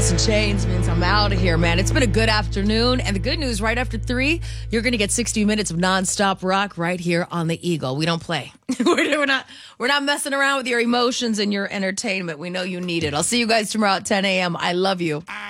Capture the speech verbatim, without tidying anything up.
Alice in Chains means I'm out of here, man. It's been a good afternoon. And the good news, right after three, you're going to get sixty minutes of nonstop rock right here on the Eagle. We don't play. we're not we're not messing around with your emotions and your entertainment. We know you need it. I'll see you guys tomorrow at ten a.m. I love you.